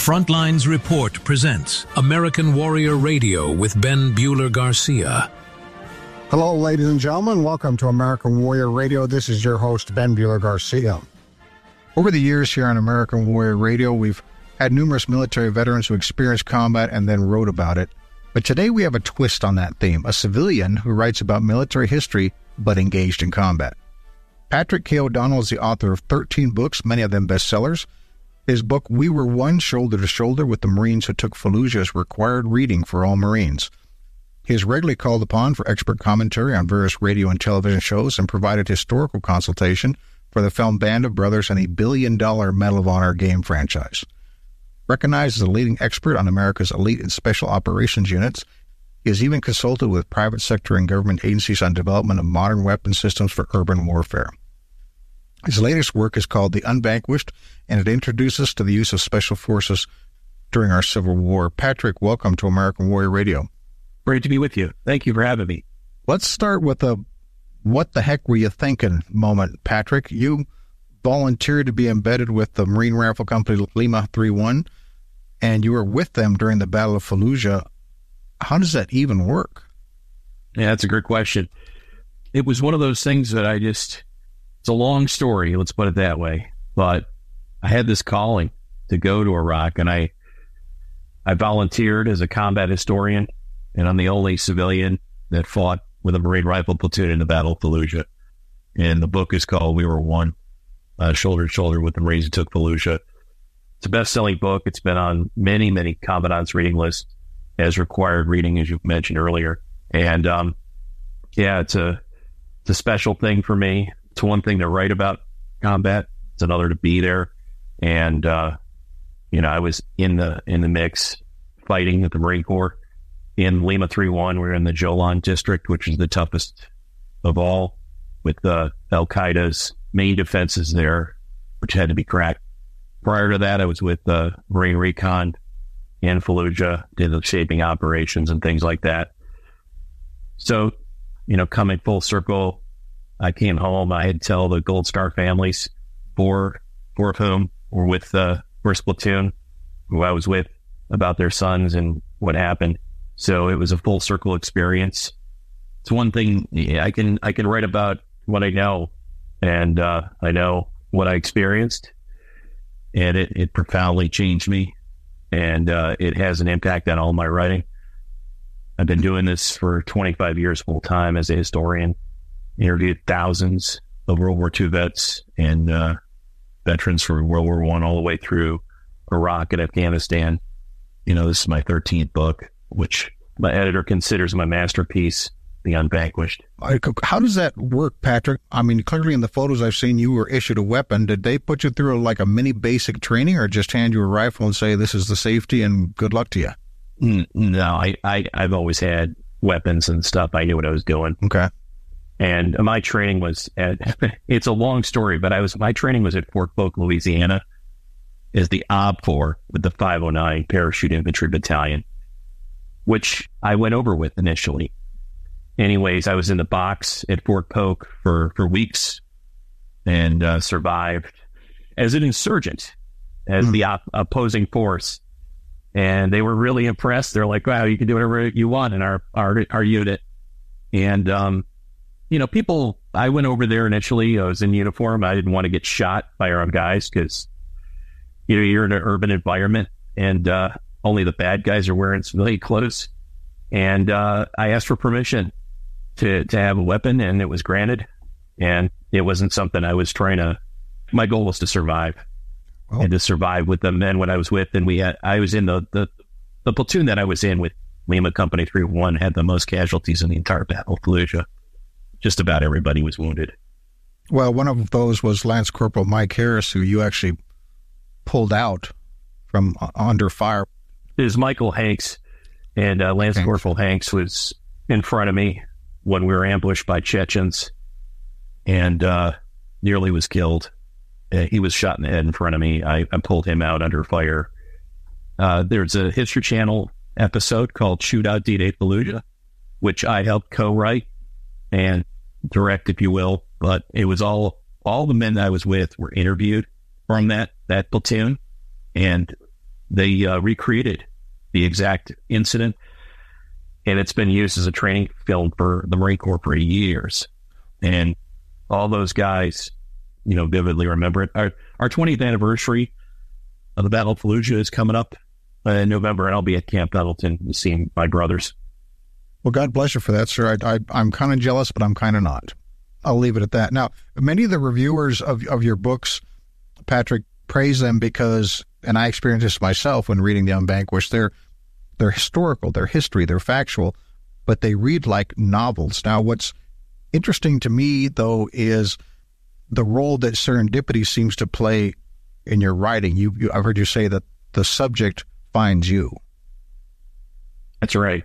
Frontlines Report presents American Warrior Radio with Ben Bueller Garcia. Hello, ladies and gentlemen. Welcome to American Warrior Radio. This is your host, Ben Bueller Garcia. Over the years here on American Warrior Radio, we've had numerous military veterans who experienced combat and then wrote about it. But today we have a twist on that theme, a civilian who writes about military history but engaged in combat. Patrick K. O'Donnell is the author of 13 books, many of them bestsellers. His book, We Were One, Shoulder to Shoulder with the Marines Who Took Fallujah, is required reading for all Marines. He is regularly called upon for expert commentary on various radio and television shows and provided historical consultation for the film Band of Brothers and a billion-dollar Medal of Honor game franchise. Recognized as a leading expert on America's elite and special operations units, he has even consulted with private sector and government agencies on development of modern weapon systems for urban warfare. His latest work is called The Unvanquished, and it introduces us to the use of special forces during our Civil War. Patrick, welcome to American Warrior Radio. Great to be with you. Thank you for having me. Let's start with a what the heck were you thinking moment, Patrick. You volunteered to be embedded with the Marine Rifle Company Lima 3-1, and you were with them during the Battle of Fallujah. How does that even work? Yeah, that's a great question. It was one of those things that it's a long story, let's put it that way. But I had this calling to go to Iraq, and I volunteered as a combat historian, and I'm the only civilian that fought with a Marine Rifle platoon in the Battle of Fallujah. And the book is called We Were One, Shoulder to Shoulder with the Marines Who Took Fallujah. It's a best-selling book. It's been on many, many commandants' reading lists as required reading, as you mentioned earlier. And it's a special thing for me. It's one thing to write about combat. It's another to be there. And, I was in the mix fighting at the Marine Corps in Lima 3-1. We were in the Jolan district, which is the toughest of all, with Al-Qaeda's main defenses there, which had to be cracked. Prior to that, I was with Marine Recon in Fallujah, did the shaping operations and things like that. So, coming full circle, I came home. I had to tell the Gold Star families, four of whom were with the first platoon, who I was with, about their sons and what happened. So it was a full circle experience. It's one thing I can write about what I know, and I know what I experienced, and it profoundly changed me, and it has an impact on all my writing. I've been doing this for 25 years full time as a historian. Interviewed thousands of World War II vets and veterans from World War I all the way through Iraq and Afghanistan. This is my 13th book, which my editor considers my masterpiece, The Unvanquished. How does that work, Patrick? I mean, clearly in the photos I've seen, you were issued a weapon. Did they put you through like a mini basic training, or just hand you a rifle and say, this is the safety and good luck to you? No, I've always had weapons and stuff. I knew what I was doing. Okay. And my training was it's a long story, but my training was at Fort Polk, Louisiana, as the OB4 with the 509 Parachute Infantry Battalion, which I went over with initially. Anyways, I was in the box at Fort Polk for weeks and survived as an insurgent, as the opposing force. And they were really impressed. They're like, wow, you can do whatever you want in our unit. And, I went over there initially. I was in uniform. I didn't want to get shot by our own guys because, you're in an urban environment and only the bad guys are wearing civilian clothes. And I asked for permission to have a weapon, and it was granted. And it wasn't something I was my goal was to survive and to survive with the men when I was with. And I was in the platoon that I was in with Lima Company 3-1 had the most casualties in the entire Battle of Fallujah. Just about everybody was wounded. Well, one of those was Lance Corporal Mike Harris, who you actually pulled out from under fire. It was Michael Hanks, and Lance Corporal Hanks was in front of me when we were ambushed by Chechens and nearly was killed. He was shot in the head in front of me. I pulled him out under fire. There's a History Channel episode called Shootout D-Day Fallujah, which I helped co-write and direct, if you will. But it was all the men that I was with were interviewed from that platoon. And they recreated the exact incident, and it's been used as a training film for the Marine Corps for years. And all those guys, vividly remember it. Our 20th anniversary of the Battle of Fallujah is coming up in November, and I'll be at Camp Pendleton seeing my brothers. Well, God bless you for that, sir. I'm kind of jealous, but I'm kind of not. I'll leave it at that. Now, many of the reviewers of your books, Patrick, praise them because, and I experienced this myself when reading The Unvanquished, they're historical, they're history, they're factual, but they read like novels. Now, what's interesting to me, though, is the role that serendipity seems to play in your writing. I've heard you say that the subject finds you. That's right.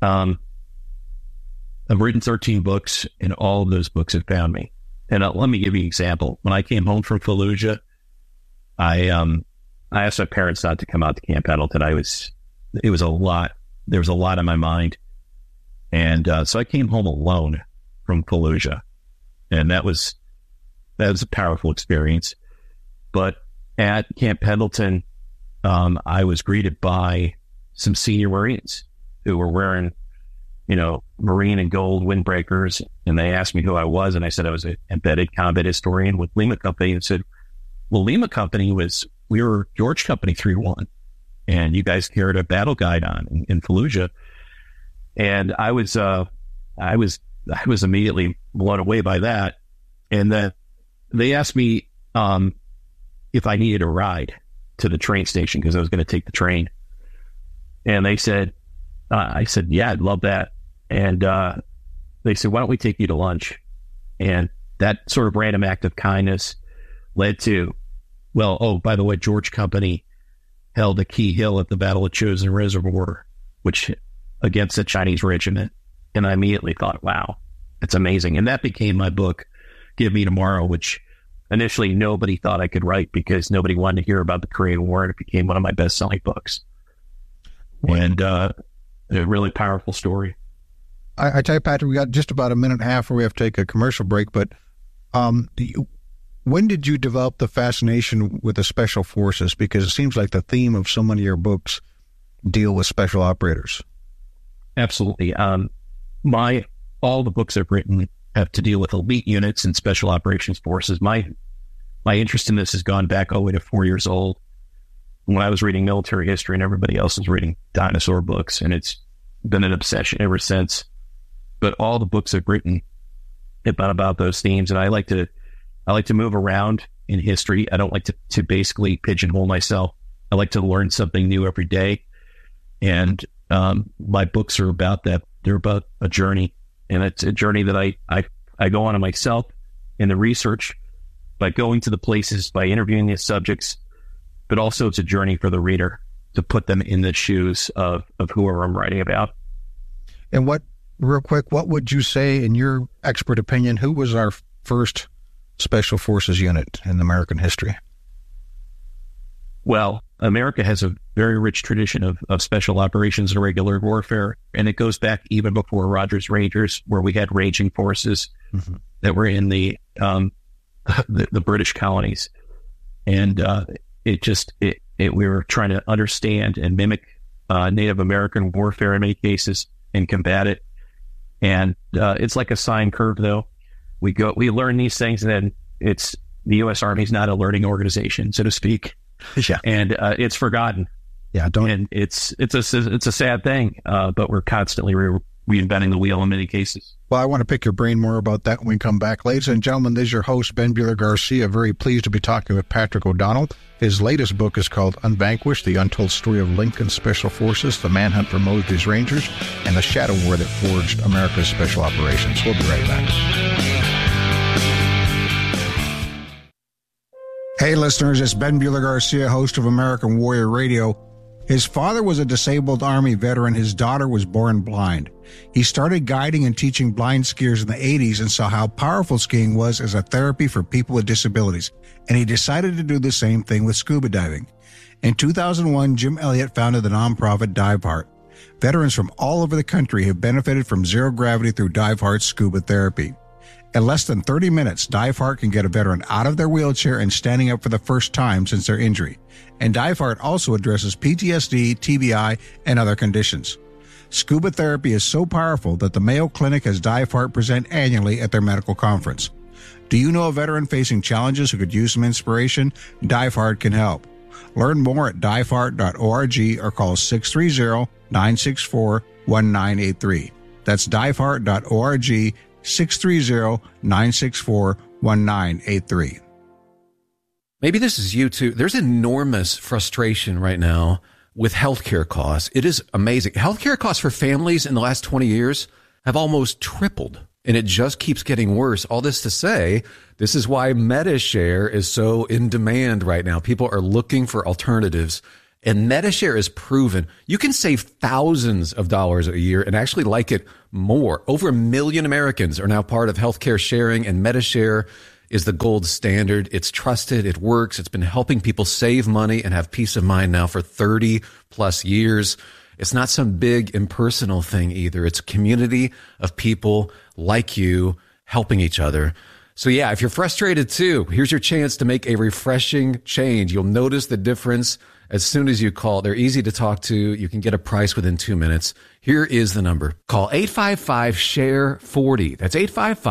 I've written 13 books, and all of those books have found me. And let me give you an example. When I came home from Fallujah, I asked my parents not to come out to Camp Pendleton. It was a lot. There was a lot on my mind. And so I came home alone from Fallujah. And that was a powerful experience. But at Camp Pendleton, I was greeted by some senior Marines who were wearing, Marine and gold windbreakers. And they asked me who I was. And I said I was an embedded combat historian with Lima Company, and said, well, Lima Company we were George Company 3-1. And you guys carried a battle guide on in Fallujah. And I was immediately blown away by that. And then they asked me if I needed a ride to the train station because I was going to take the train. And they said, I said, yeah, I'd love that. And they said, why don't we take you to lunch? And that sort of random act of kindness led to, by the way, George Company held a key hill at the Battle of Chosin Reservoir, which against a Chinese regiment. And I immediately thought, wow, it's amazing. And that became my book, Give Me Tomorrow, which initially nobody thought I could write because nobody wanted to hear about the Korean War. And it became one of my best-selling books. And a really powerful story. I tell you, Patrick, we got just about a minute and a half where we have to take a commercial break, but when did you develop the fascination with the special forces? Because it seems like the theme of so many of your books deal with special operators. Absolutely. All the books I've written have to deal with elite units and special operations forces. My interest in this has gone back all the way to 4 years old when I was reading military history and everybody else was reading dinosaur books, and it's been an obsession ever since. But all the books I've written have been about those themes, and I like to move around in history. I don't like to basically pigeonhole myself. I like to learn something new every day, and my books are about that. They're about a journey, and it's a journey that I go on myself in the research by going to the places, by interviewing the subjects, but also it's a journey for the reader to put them in the shoes of whoever I'm writing about. And real quick, what would you say, in your expert opinion, who was our first special forces unit in American history? Well, America has a very rich tradition of special operations and irregular warfare, and it goes back even before Rogers Rangers, where we had ranging forces that were in the British colonies, and we were trying to understand and mimic Native American warfare in many cases and combat it. And it's like a sine curve, though. We learn these things, and then the U.S. Army is not a learning organization, so to speak. Yeah. And it's forgotten. Yeah, and it's a sad thing, but we're constantly reinventing the wheel in many cases. Well, I want to pick your brain more about that when we come back. Ladies and gentlemen, this is your host, Ben Buehler Garcia. Very pleased to be talking with Patrick O'Donnell. His latest book is called Unvanquished, The Untold Story of Lincoln's Special Forces, The Manhunt for Mosby's Rangers, and the Shadow War that forged America's Special Operations. We'll be right back. Hey, listeners, it's Ben Buehler Garcia, host of American Warrior Radio. His father was a disabled Army veteran. His daughter was born blind. He started guiding and teaching blind skiers in the 80s and saw how powerful skiing was as a therapy for people with disabilities. And he decided to do the same thing with scuba diving. In 2001, Jim Elliott founded the nonprofit DiveHeart. Veterans from all over the country have benefited from zero gravity through DiveHeart's scuba therapy. In less than 30 minutes, Dive Heart can get a veteran out of their wheelchair and standing up for the first time since their injury. And Dive Heart also addresses PTSD, TBI, and other conditions. Scuba therapy is so powerful that the Mayo Clinic has Dive Heart present annually at their medical conference. Do you know a veteran facing challenges who could use some inspiration? Dive Heart can help. Learn more at diveheart.org or call 630-964-1983. That's diveheart.org, 630-964-1983. Maybe this is you too. There's enormous frustration right now with healthcare costs. It is amazing. Healthcare costs for families in the last 20 years have almost tripled, and it just keeps getting worse. All this to say, this is why MediShare is so in demand right now. People are looking for alternatives, and MediShare is proven you can save thousands of dollars a year and actually like it more. Over 1 million Americans are now part of healthcare sharing, and MediShare is the gold standard. It's trusted. It works. It's been helping people save money and have peace of mind now for 30 plus years. It's not some big impersonal thing either. It's a community of people like you helping each other. So yeah, if you're frustrated too, here's your chance to make a refreshing change. You'll notice the difference as soon as you call. They're easy to talk to. You can get a price within 2 minutes. Here is the number. Call 855-SHARE-40. That's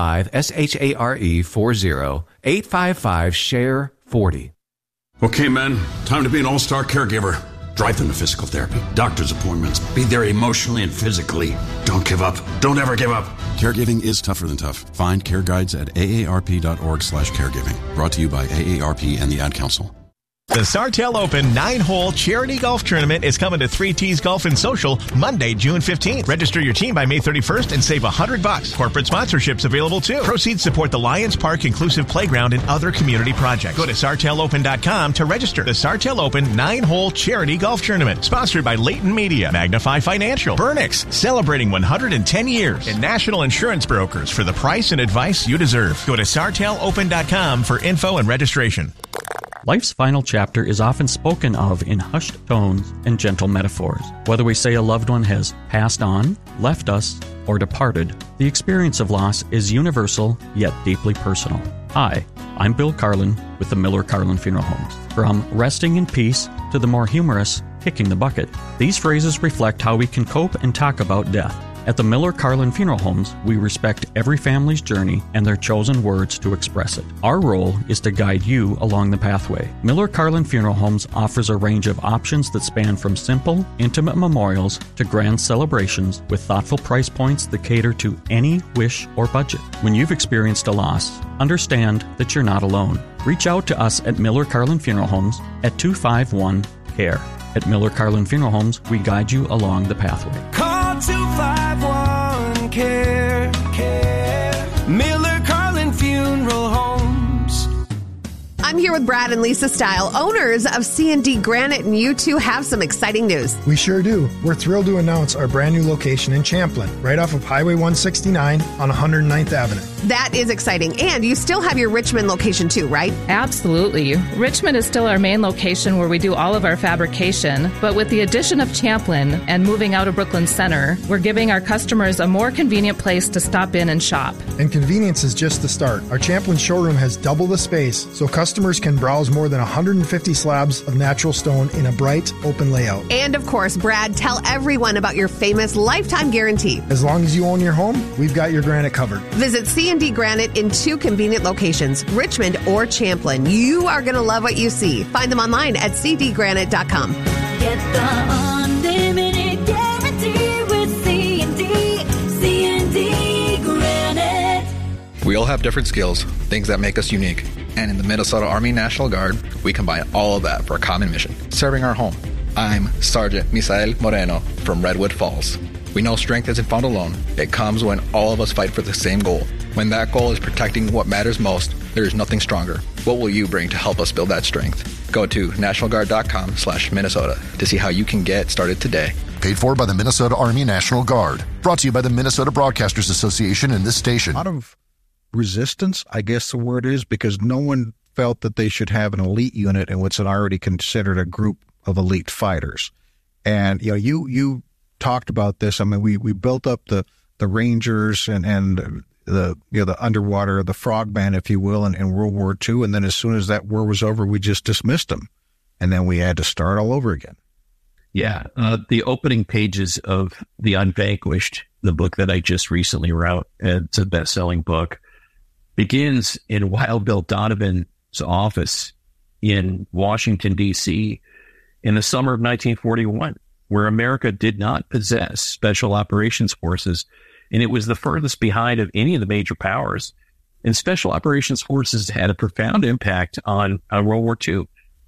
855-SHARE-40. 855-SHARE-40. Okay, men, time to be an all-star caregiver. Drive them to physical therapy, doctor's appointments, be there emotionally and physically. Don't give up. Don't ever give up. Caregiving is tougher than tough. Find care guides at aarp.org/caregiving. Brought to you by AARP and the Ad Council. The Sartell Open 9-hole charity golf tournament is coming to 3T's Golf and Social Monday, June 15th. Register your team by May 31st and save $100. Corporate sponsorships available too. Proceeds support the Lions Park Inclusive Playground and other community projects. Go to sartellopen.com to register. The Sartell Open 9-hole charity golf tournament, sponsored by Leighton Media, Magnify Financial, Burnix, celebrating 110 years, and National Insurance Brokers for the price and advice you deserve. Go to sartellopen.com for info and registration. Life's final chapter is often spoken of in hushed tones and gentle metaphors. Whether we say a loved one has passed on, left us, or departed, the experience of loss is universal yet deeply personal. Hi, I'm Bill Carlin with the Miller Carlin Funeral Homes. From resting in peace to the more humorous kicking the bucket, these phrases reflect how we can cope and talk about death. At the Miller Carlin Funeral Homes, we respect every family's journey and their chosen words to express it. Our role is to guide you along the pathway. Miller Carlin Funeral Homes offers a range of options that span from simple, intimate memorials to grand celebrations with thoughtful price points that cater to any wish or budget. When you've experienced a loss, understand that you're not alone. Reach out to us at Miller Carlin Funeral Homes at 251-CARE. At Miller Carlin Funeral Homes, we guide you along the pathway. Call 251-CARE. Miller Carlin Funeral Homes. I'm here with Brad and Lisa Stile, owners of C&D Granite, and you two have some exciting news. We sure do. We're thrilled to announce our brand new location in Champlin, right off of Highway 169 on 109th Avenue. That is exciting. And you still have your Richmond location too, right? Absolutely. Richmond is still our main location where we do all of our fabrication, but with the addition of Champlin and moving out of Brooklyn Center, we're giving our customers a more convenient place to stop in and shop. And convenience is just the start. Our Champlin showroom has double the space, so customers can browse more than 150 slabs of natural stone in a bright, open layout. And of course, Brad, tell everyone about your famous lifetime guarantee. As long as you own your home, we've got your granite covered. Visit C&D Granite in 2 convenient locations, Richmond or Champlin. You are going to love what you see. Find them online at cdgranite.com. Get the unlimited guarantee with C&D Granite. We all have different skills, things that make us unique. And in the Minnesota Army National Guard, we combine all of that for a common mission, serving our home. I'm Sergeant Misael Moreno from Redwood Falls. We know strength isn't found alone. It comes when all of us fight for the same goal. When that goal is protecting what matters most, there is nothing stronger. What will you bring to help us build that strength? Go to nationalguard.com/Minnesota to see how you can get started today. Paid for by the Minnesota Army National Guard. Brought to you by the Minnesota Broadcasters Association and this station. Out of resistance, I guess the word is, because no one felt that they should have an elite unit in what's already considered a group of elite fighters. And you talked about this. I mean, we built up the Rangers and the underwater, the frogman, if you will, in World War II. And then as soon as that war was over, we just dismissed them. And then we had to start all over again. Yeah. The opening pages of The Unvanquished, the book that I just recently wrote, it's a best-selling book, begins in Wild Bill Donovan's office in Washington, D.C. in the summer of 1941, where America did not possess special operations forces, and it was the furthest behind of any of the major powers. And special operations forces had a profound impact on World War II.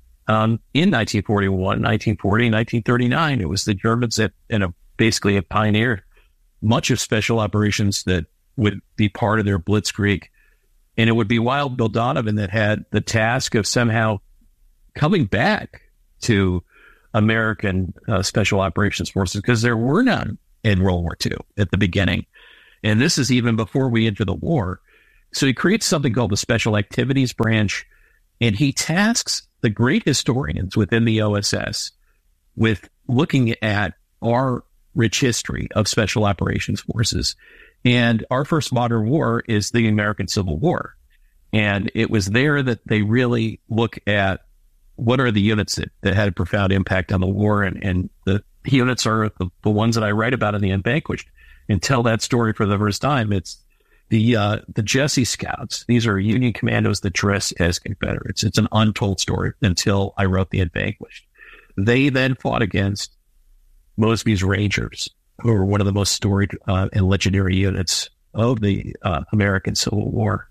In 1941, 1940, 1939, it was the Germans that basically pioneered much of special operations that would be part of their blitzkrieg. And it would be Wild Bill Donovan that had the task of somehow coming back to American special operations forces, because there were none in World War II at the beginning. And this is even before we enter the war. So he creates something called the Special Activities Branch, and he tasks the great historians within the OSS with looking at our rich history of special operations forces. And our first modern war is the American Civil War. And it was there that they really look at what are the units that had a profound impact on the war. And the units are the ones that I write about in The Unvanquished and tell that story for the first time. It's the Jesse Scouts. These are Union commandos that dress as Confederates. It's an untold story until I wrote The Unvanquished. They then fought against Mosby's Rangers, who were one of the most storied and legendary units of the American Civil War,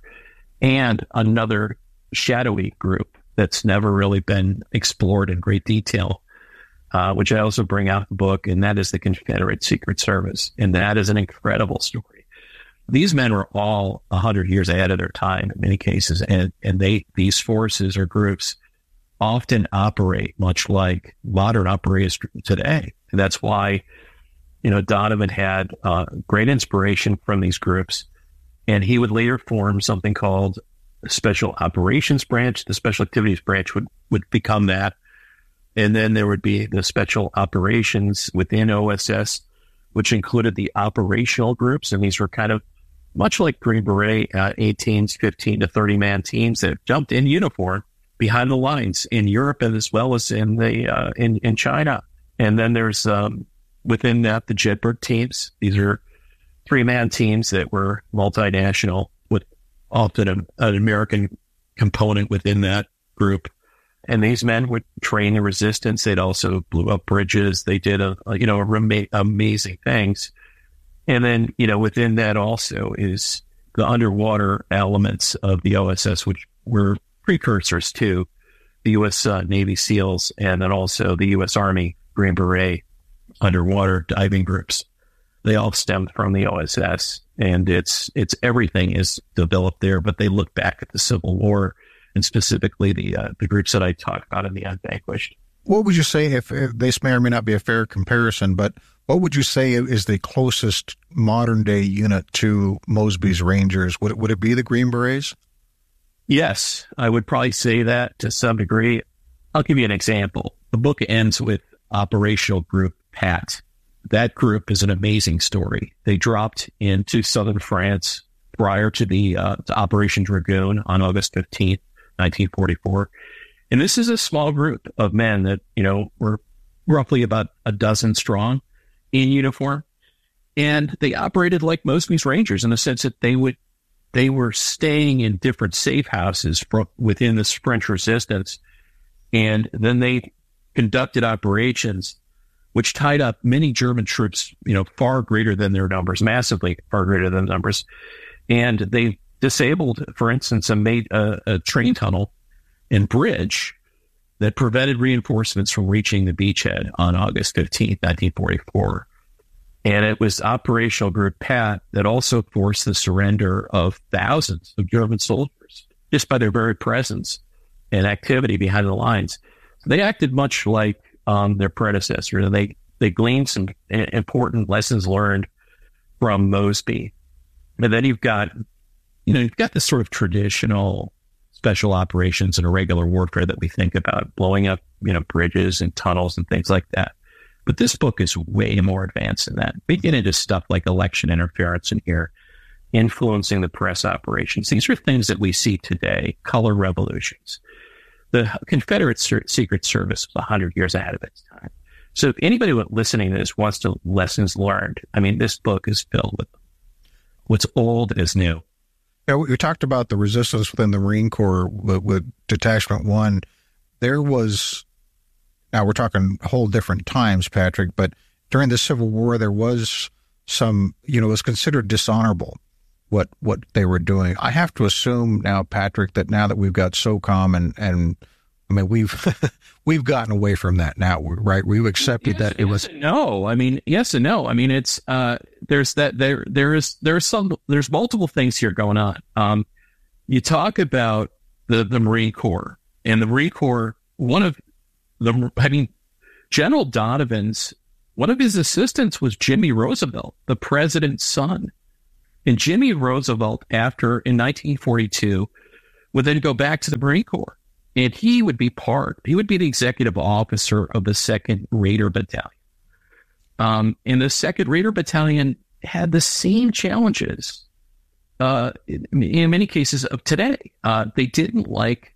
and another shadowy group that's never really been explored in great detail, which I also bring out in the book, and that is the Confederate Secret Service. And that is an incredible story. These men were all 100 years ahead of their time in many cases, and these forces or groups often operate much like modern operators today. And that's why, Donovan had great inspiration from these groups, and he would later form something called the Special Operations Branch. The Special Activities Branch would become that. And then there would be the Special Operations within OSS, which included the operational groups. And these were kind of much like Green Beret A-teams, 15 to 30-man teams that jumped in uniform behind the lines in Europe and as well as in in China. And then there's within that the Jedburgh teams. These are 3-man teams that were multinational with often an American component within that group. And these men would train the resistance. They'd also blew up bridges. They did amazing things. And then, within that also is the underwater elements of the OSS, which were precursors to the U.S. Navy SEALs, and then also the U.S. Army Green Beret underwater diving groups. They all stemmed from the OSS, and it's everything is developed there. But they look back at the Civil War, and specifically the groups that I talk about in The Unvanquished. What would you say, if this may or may not be a fair comparison, but what would you say is the closest modern-day unit to Mosby's Rangers? Would it be the Green Berets? Yes, I would probably say that to some degree. I'll give you an example. The book ends with Operational Group Pat. That group is an amazing story. They dropped into southern France prior to to Operation Dragoon on August 15th, 1944. And this is a small group of men that, were roughly about a dozen strong in uniform. And they operated like Mosby's Rangers in the sense that they were staying in different safe houses within the French resistance. And then they conducted operations which tied up many German troops, far greater than their numbers, massively far greater than numbers. And they disabled, for instance, and made a train tunnel and bridge that prevented reinforcements from reaching the beachhead on August 15th, 1944. And it was Operational Group Pat that also forced the surrender of thousands of German soldiers just by their very presence and activity behind the lines. They acted much like their predecessor. They gleaned some important lessons learned from Mosby. And then you've got this sort of traditional special operations and irregular warfare that we think about, blowing up, bridges and tunnels and things like that. But this book is way more advanced than that. We get into stuff like election interference in here influencing the press operations. These are things that we see today, color revolutions. The Confederate Secret Service was 100 years ahead of its time. So if anybody listening to this wants to lessons learned, I mean, this book is filled with them. What's old is new. Yeah, we talked about the resistance within the Marine Corps with Detachment 1. There was, now we're talking whole different times, Patrick, but during the Civil War, there was some, it was considered dishonorable what they were doing. I have to assume now, Patrick, that now that we've got SOCOM and I mean, we've gotten away from that now, right? We've accepted that it was no. I mean, yes and no. I mean, it's there's multiple things here going on. You talk about the Marine Corps, and the Marine Corps. General Donovan's one of his assistants was Jimmy Roosevelt, the president's son, and Jimmy Roosevelt, in 1942, would then go back to the Marine Corps. And he would be the executive officer of the 2nd Raider Battalion. And the 2nd Raider Battalion had the same challenges, in many cases, of today. They didn't like,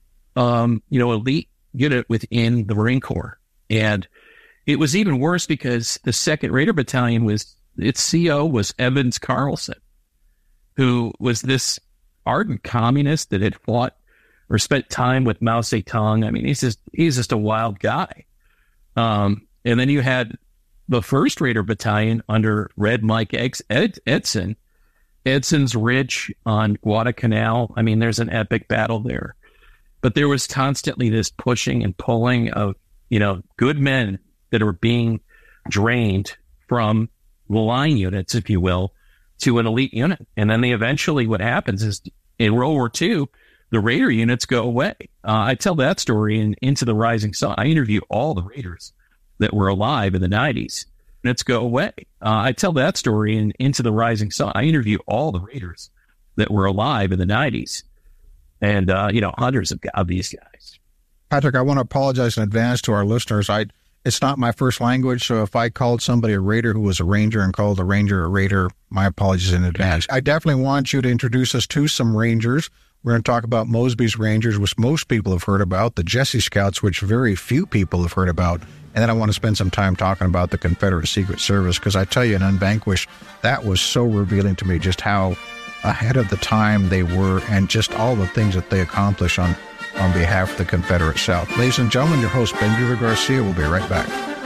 elite unit within the Marine Corps. And it was even worse because the 2nd Raider Battalion its CO was Evans Carlson, who was this ardent communist that had fought or spent time with Mao Zedong. I mean, he's just a wild guy. And then you had the 1st Raider Battalion under Red Mike Edson. Edson's Ridge on Guadalcanal. I mean, there's an epic battle there. But there was constantly this pushing and pulling of, good men that are being drained from the line units, if you will, to an elite unit. And then what happens is in World War II, the Raider units go away. I tell that story in Into the Rising Sun. I interview all the Raiders that were alive in the 90s. Units go away. I tell that story in Into the Rising Sun. I interview all the Raiders that were alive in the 90s. And, hundreds of these guys. Patrick, I want to apologize in advance to our listeners. It's not my first language, so if I called somebody a Raider who was a Ranger and called a Ranger a Raider, my apologies in advance. I definitely want you to introduce us to some Rangers. We're going to talk about Mosby's Rangers, which most people have heard about, the Jesse Scouts, which very few people have heard about, and then I want to spend some time talking about the Confederate Secret Service, because I tell you, in Unvanquished, that was so revealing to me just how ahead of the time they were and just all the things that they accomplished on behalf of the Confederate South. Ladies and gentlemen, your host, Ben Bueller Garcia, will be right back.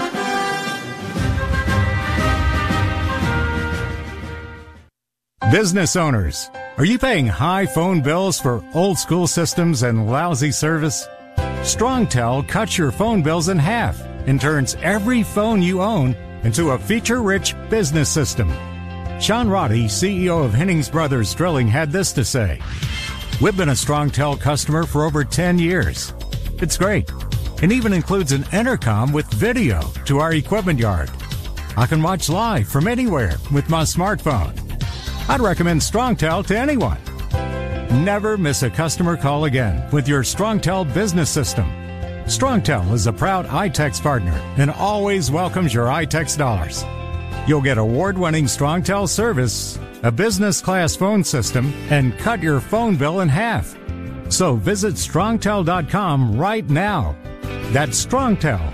Business owners, are you paying high phone bills for old school systems and lousy service? StrongTel cuts your phone bills in half and turns every phone you own into a feature-rich business system. Sean Roddy, CEO of Hennings Brothers Drilling, had this to say: "We've been a StrongTel customer for over 10 years. It's great. It even includes an intercom with video to our equipment yard. I can watch live from anywhere with my smartphone. I'd recommend StrongTel to anyone. Never miss a customer call again with your StrongTel business system. StrongTel is a proud iTex partner and always welcomes your iTex dollars. You'll get award-winning StrongTel service, a business-class phone system, and cut your phone bill in half. So visit StrongTel.com right now. That's StrongTel,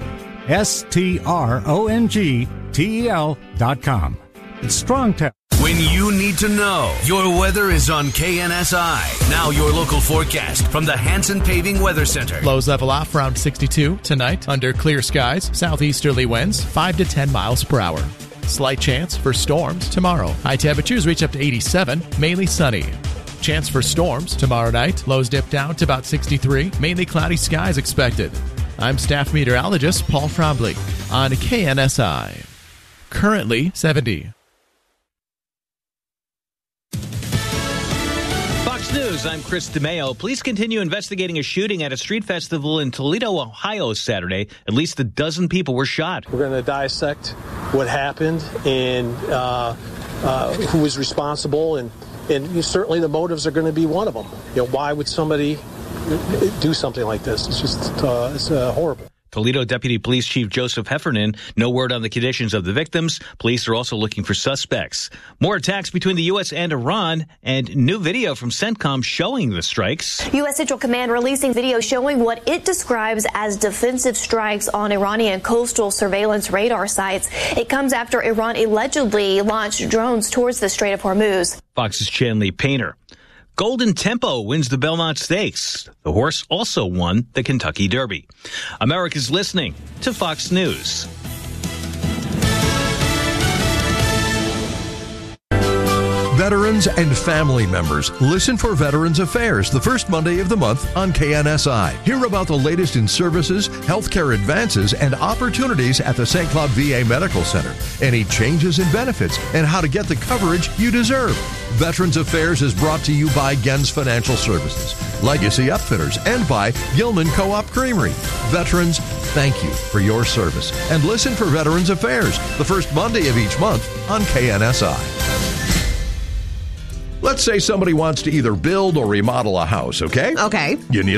StrongTel.com. It's StrongTel. When you need to know, your weather is on KNSI. Now your local forecast from the Hanson Paving Weather Center. Lows level off around 62 tonight under clear skies. Southeasterly winds 5 to 10 miles per hour. Slight chance for storms tomorrow. High temperatures reach up to 87, mainly sunny. Chance for storms tomorrow night. Lows dip down to about 63, mainly cloudy skies expected. I'm staff meteorologist Paul Trombley on KNSI. Currently 70. Fox News, I'm Chris DeMeo. Police continue investigating a shooting at a street festival in Toledo, Ohio Saturday. At least a dozen people were shot. We're going to dissect what happened and who was responsible, and certainly the motives are going to be one of them. Why would somebody do something like this? It's just it's horrible. Toledo Deputy Police Chief Joseph Heffernan, no word on the conditions of the victims. Police are also looking for suspects. More attacks between the U.S. and Iran, and new video from CENTCOM showing the strikes. U.S. Central Command releasing video showing what it describes as defensive strikes on Iranian coastal surveillance radar sites. It comes after Iran allegedly launched drones towards the Strait of Hormuz. Fox's Chanley Painter. Golden Tempo wins the Belmont Stakes. The horse also won the Kentucky Derby. America's listening to Fox News. Veterans and family members, listen for Veterans Affairs the first Monday of the month on KNSI. Hear about the latest in services, healthcare advances, and opportunities at the St. Cloud VA Medical Center. Any changes in benefits and how to get the coverage you deserve. Veterans Affairs is brought to you by Gens Financial Services, Legacy Upfitters, and by Gilman Co-op Creamery. Veterans, thank you for your service. And listen for Veterans Affairs the first Monday of each month on KNSI. Let's say somebody wants to either build or remodel a house, okay? Okay. You need